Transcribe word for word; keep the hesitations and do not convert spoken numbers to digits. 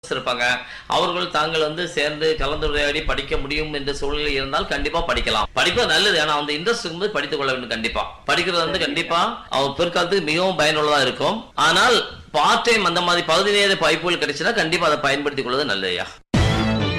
இருப்பாங்க. அவர்கள் தாங்கள் வந்து சேர்ந்து கலந்துரையாடி படிக்க முடியும் என்ற சூழ்நிலை இருந்தால் கண்டிப்பா படிக்கலாம். படிப்பது நல்லது. ஆனா அந்த இன்ட்ரெஸ்ட் இருக்கும்போது படித்துக் கொள்ள வேண்டும். கண்டிப்பா படிக்கிறது வந்து சரிங்க. கண்டிப்பா அவர் பிற்காலத்துக்கு மிகவும் பயனுள்ளதா இருக்கும். ஆனால் பார்ட் டைம் அந்த மாதிரி பகுதி நேர வாய்ப்புகள் கிடைச்சுன்னா கண்டிப்பா அதை பயன்படுத்திக் கொள்வது நல்லதுயா.